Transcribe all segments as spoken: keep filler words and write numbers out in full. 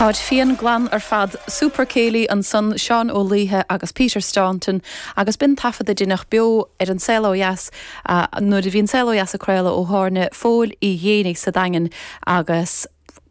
Táid fion glan ar fad Super Céilí an son Sean O'Leathe agus Peter Staunton agus bin tafad a dinach bio ar an selóheas uh, nó de bhíon selóheas a creile ó tharna fóil i dhéananig sa dagan agus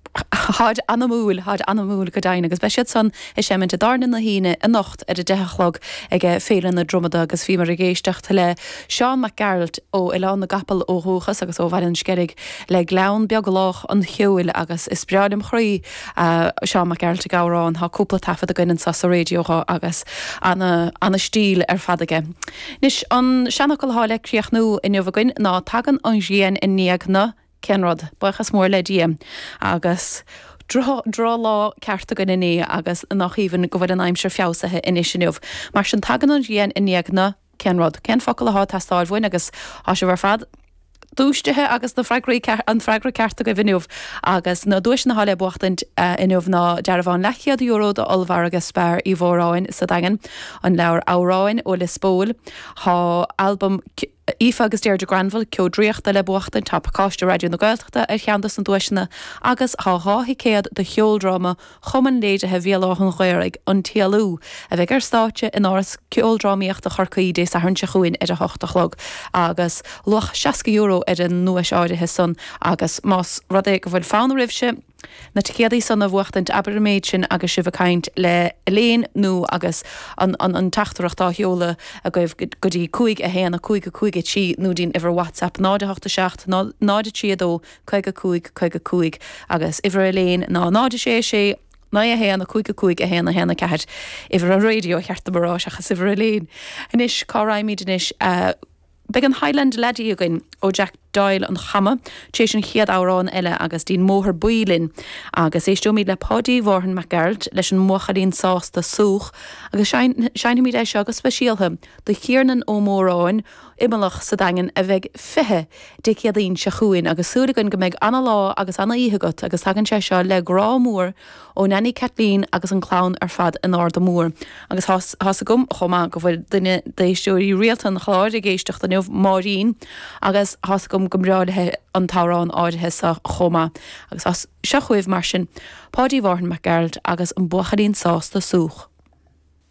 Had anamúil, had anamúil go dain agus beisiad son is sé mint a darna na híine a nocht ar a dechlog ag félan na dromada agus fí mar a géisteach le Sean McGarrett ó Elan na gapal ó hóchas agus ó bhain skerig le glán beag lách an chiúil agus is breadim chroí uh, Sean McGarrett a gárán ha cúpla tafad a gainan sa sa radiocha agus anna, anna stíl ar fadaige. Nis an seanachil hále críoch nó in jobhagoin ná tagan an ghian in níag na Kenrod, buchas mór le díam agus drá lá ceartta go inné agus nach íhann go bhfuil an aimsir fiosathe inisisiúh. Mar sin tagan an ghian in níag na Kenrod. Ken focail aá testáil bhain agus á se bhar fad dúistethe agus na freigraí an freigra ceartta go bhiniuh agus na dúis na háile buachtant uh, inmh ná dearbháin lechiad euro de olbhar agus spéir i bhóráin sa dagan an leabhar áráin ó Lisbóil há album Ífa agus Deirdre Granville ceol dríochta le buachtain tapáiste radio na Gaeltachta ar cheantas an dúisina agus há háthí céad de cheoldrama chuman léide he bhíalách an ghuiirigh an tialú a bheith ar státe in áras ceoldramaíocht a chorcaí dé sa hannse chuin ar a hochtalog agus loch seiasca euro ar an nuais áirithe son agus más rudé go bhfuil fána ribhse na céadaí san a bhuachtant aberméid sin agus si bhcaint le léon nó agus an, an, an tachtarachtá heola a goibh go dtí cuaig a héana a cuaig a cuaig a tí nó dín iver WhatsApp náide hochta seacht náide tíadó chuig a cuaig chuig a cuaig agus iver a léon ná náide sé sé na a héana a cuaig a cuaig a héana héana ceir iver a radio cheartta barrá achas iver a léon. Inis cá raimíid inis uh, Big an Highland ledí again ó Jack Doyle an chama, tééis an chiad árán eile agus dín móthir builin agus éistúmíd le podí bhórhan McGarrett leis an mochadín sásta súch agus seinimíd é seo agus speisialthe do chiarnan ó móráin imalach sa dagan a bheith fithe de ciadaín se chuin agus súlagan go méid anna lá agus anna íthegat agus tagann sé seo le grá mór ó Nanny Kathleen agus an clán ar fad in áda mór agus has a gom chomá go bhfuil duine d'éistúirí rialtan chláir a géisteach den nuh márín agus has gom gomrádathe an tárán áirithe sa chomá agus as se chuibh mar sin pádí bhórhan McGarrett agus an buchadín sásta súch.